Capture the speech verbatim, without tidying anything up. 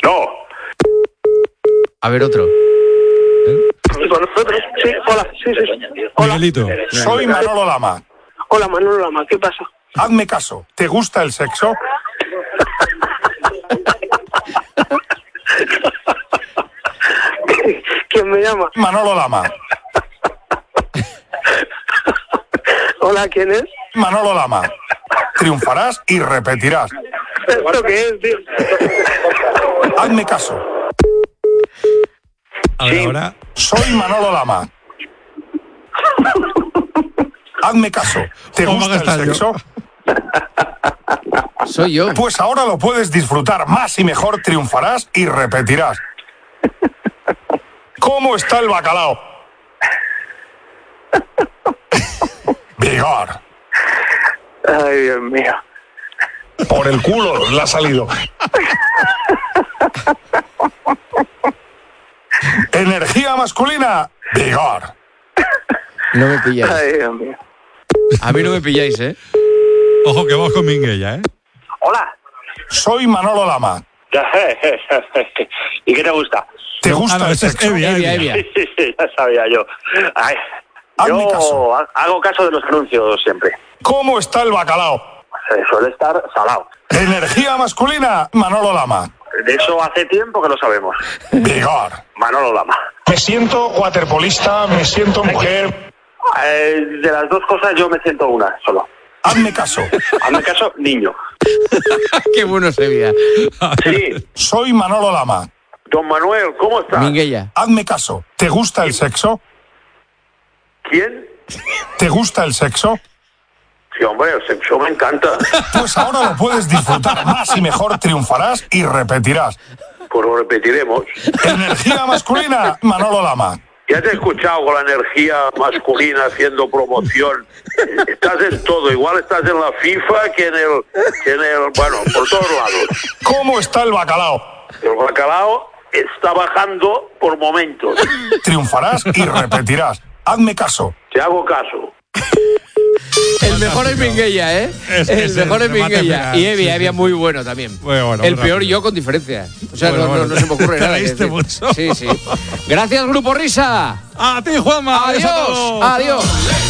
No. A ver, otro. Con nosotros, sí, hola, sí, sí. Hola. Miguelito. Soy Manolo Lama. Hola, Manolo Lama, ¿qué pasa? Hazme caso. ¿Te gusta el sexo? ¿Quién me llama? Manolo Lama. Hola, ¿quién es? Manolo Lama. Triunfarás y repetirás. ¿Esto qué es, tío? Hazme caso. A ver, ahora. Soy Manolo Lama. Hazme caso. ¿Te ¿Cómo gusta el gastar yo? sexo? Soy yo. Pues ahora lo puedes disfrutar más y mejor, triunfarás y repetirás. ¿Cómo está el bacalao? Vigor. Ay, Dios mío. Por el culo le ha salido. Energía masculina. Vigor. No me pilláis. Ay, Dios mío. A mí no me pilláis, ¿eh? Ojo que vamos con Minguella, ¿eh? Hola. Soy Manolo Lama. ¿Y qué te gusta? ¿Te No, gusta ah, no, el ese es sexo? Evia, Evia, Evia. Evia. Sí, sí, ya sabía yo. Ay, Hazme yo caso. ha- hago caso de los anuncios siempre. ¿Cómo está el bacalao? Eh, Suele estar salado. Energía masculina. Manolo Lama. De eso hace tiempo que lo sabemos. Vigor. Manolo Lama. Me siento waterpolista, me siento mujer. Eh, de las dos cosas yo me siento una solo. Hazme caso. Hazme caso, niño. Qué bueno se veía. Sí. Soy Manolo Lama. Don Manuel, ¿cómo estás? Minguella. Hazme caso. ¿Te gusta el sexo? ¿Quién? ¿Te gusta el sexo? Sí, hombre, el sexo me encanta. Pues ahora lo puedes disfrutar más y mejor, triunfarás y repetirás. Pues lo repetiremos. Energía masculina. Manolo Lama. Ya te he escuchado con la energía masculina haciendo promoción. Estás en todo. Igual estás en la FIFA que en el... Que en el bueno, por todos lados. ¿Cómo está el bacalao? El bacalao está bajando por momentos. Triunfarás y repetirás. Hazme caso. Te hago caso. El mejor es Minguella, ¿eh? Es- el es mejor el es remate Minguella. final, Y Evia, sí, Evia sí. muy bueno también. Muy bueno, el muy peor rápido. yo con diferencia. O sea, Bueno, no, no- bueno, no se me ocurre te nada. reíste Es decir, mucho. Sí, sí. Gracias, Grupo Risa. A ti, Juanma. Adiós. a todos. Adiós.